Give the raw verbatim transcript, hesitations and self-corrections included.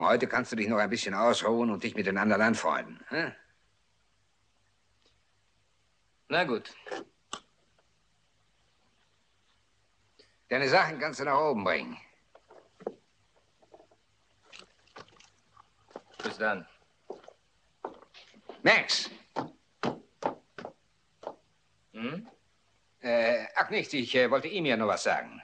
Heute kannst du dich noch ein bisschen ausruhen und dich mit den anderen anfreunden. Hm? Na gut. Deine Sachen kannst du nach oben bringen. Bis dann. Max! Hm? Äh, ach nichts, ich äh, wollte ihm ja nur was sagen.